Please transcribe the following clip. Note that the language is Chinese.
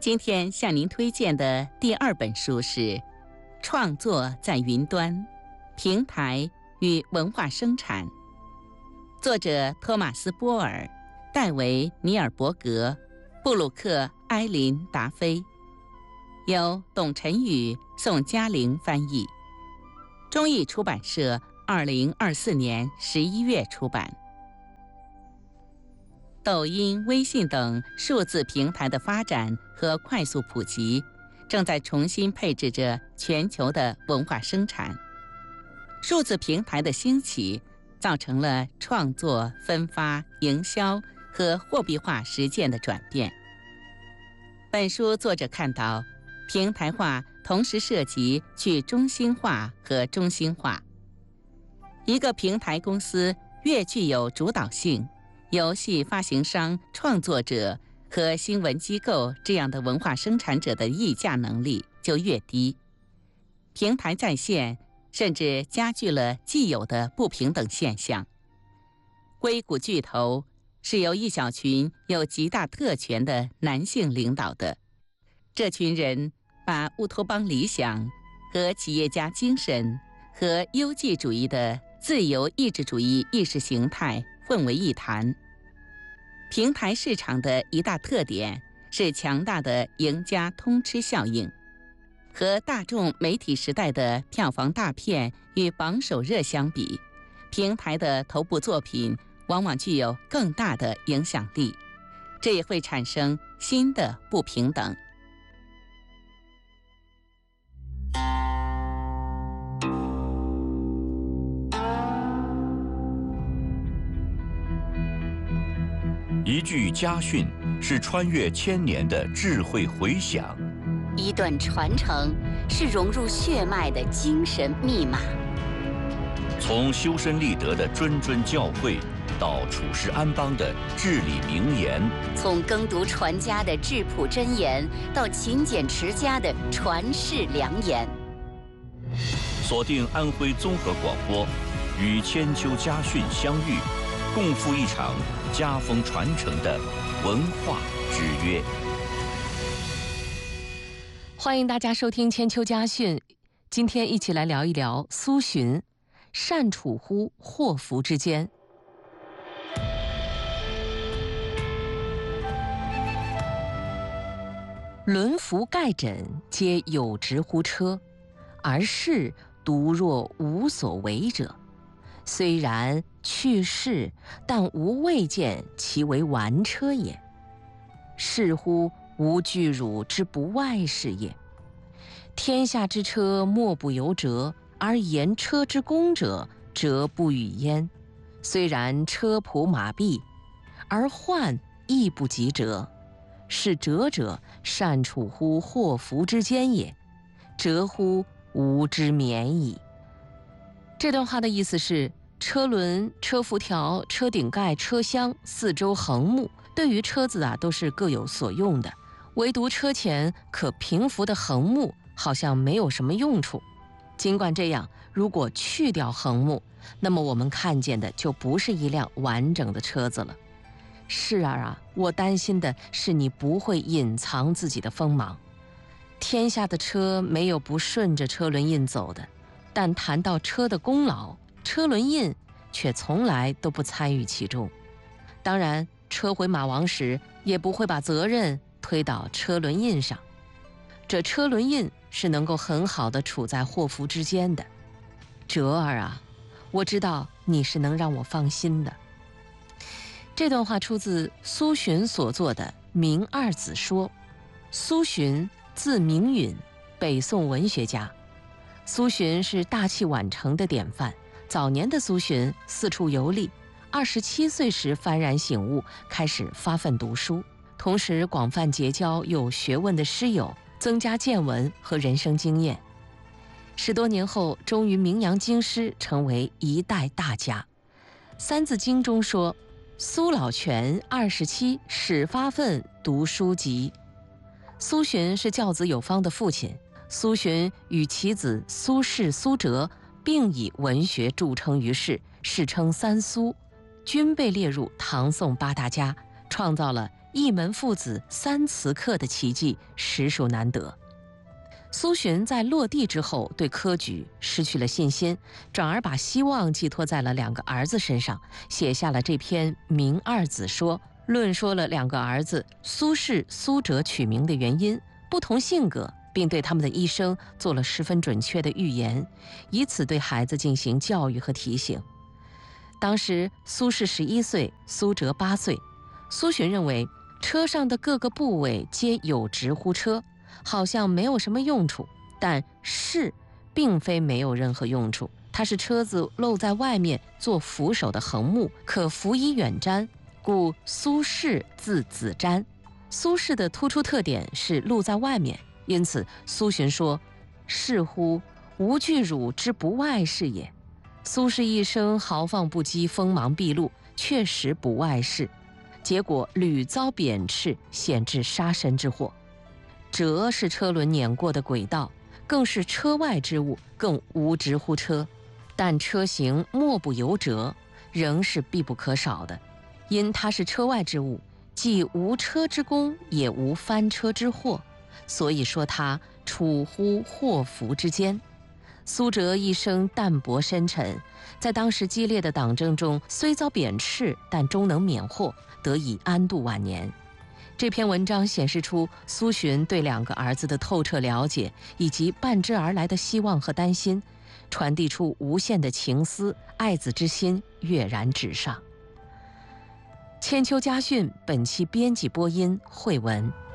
今天向您推荐的第二本书是《创作在云端：平台与文化生产》，作者托马斯·波尔、戴维·尼尔伯格、布鲁克·埃林·达菲，由董晨宇、宋嘉玲翻译，中译出版社2024年11月出版。抖音、微信等数字平台的发展和快速普及，正在重新配置着全球的文化生产。数字平台的兴起，造成了创作、分发、营销和货币化实践的转变。本书作者看到，平台化同时涉及去中心化和中心化。一个平台公司越具有主导性，游戏发行商、创作者和新闻机构这样的文化生产者的议价能力就越低。平台在线甚至加剧了既有的不平等现象。硅谷巨头是由一小群有极大特权的男性领导的，这群人把乌托邦理想和企业家精神和优绩主义的自由意志主义意识形态混为一谈。平台市场的一大特点是强大的赢家通吃效应，和大众媒体时代的票房大片与榜首热相比，平台的头部作品往往具有更大的影响力，这也会产生新的不平等。 一句家训是穿越千年的智慧回响， 一段传承是融入血脉的精神密码。 从修身立德的谆谆教诲，到处世安邦的至理名言； 从耕读传家的质朴箴言，到勤俭持家的传世良言。 锁定安徽综合广播，与千秋家训相遇，共赴一场家风传承的文化之约。 欢迎大家收听千秋家训，今天一起来聊一聊苏洵，善处乎祸福之间。轮服盖枕，皆有职乎车，而士独若无所为者。虽然去世，但无未见其为玩车也。是乎吾惧汝之不外事也。天下之车莫不由折，而言车之功者，折不与焉。虽然车仆马弊，而患亦不及折。是折者，善处乎祸福之间也，折乎吾之免矣。这段话的意思是，车轮、车辐条、车顶盖、车厢四周横木，对于车子都是各有所用的，唯独车前可平伏的横木好像没有什么用处。尽管这样，如果去掉横木，那么我们看见的就不是一辆完整的车子了。是啊，我担心的是你不会隐藏自己的锋芒。天下的车没有不顺着车轮印走的，但谈到车的功劳，车轮印却从来都不参与其中。当然，车毁马亡时也不会把责任推到车轮印上。这车轮印是能够很好的处在祸福之间的。哲儿啊，我知道你是能让我放心的。这段话出自苏洵所作的《明二子说》。苏洵字明允，北宋文学家。苏洵是大器晚成的典范。早年的苏洵四处游历，27岁时幡然醒悟，开始发奋读书，同时广泛结交有学问的师友，增加见闻和人生经验。10多年后，终于名扬京师，成为一代大家。三字经中说，苏老泉27始发奋读书籍。苏洵是教子有方的父亲。苏洵与其子苏轼、苏辙并以文学著称于世，世称三苏，均被列入唐宋八大家，创造了一门父子3辞课的奇迹实属难得。苏洵在落地之后，对科举失去了信心，转而把希望寄托在了2个儿子身上，写下了这篇《明二子说》，论说了2个儿子苏轼、苏辙取名的原因、不同性格，并对他们的一生做了十分准确的预言，以此对孩子进行教育和提醒。当时苏轼11岁，苏辙8岁。苏洵认为车上的各个部位皆有直乎车，好像没有什么用处，但轼并非没有任何用处，它是车子露在外面做扶手的横木，可扶以远瞻，故苏轼字子瞻。苏轼的突出特点是露在外面，因此苏洵说：“是乎，吾惧汝之不外事也。”苏轼一生豪放不羁，锋芒毕露，确实不外事，结果屡遭贬斥，险致杀身之祸。辙是车轮碾过的轨道，更是车外之物，更无直乎车。但车行莫不由辙，仍是必不可少的。因它是车外之物，既无车之功，也无翻车之祸，所以说它处乎祸福之间。苏辙一生淡泊深沉，在当时激烈的党争中，虽遭贬斥，但终能免祸，得以安度晚年。这篇文章显示出苏洵对2个儿子的透彻了解，以及伴之而来的希望和担心，传递出无限的情思，爱子之心跃然纸上。千秋家训本期编辑播音惠文。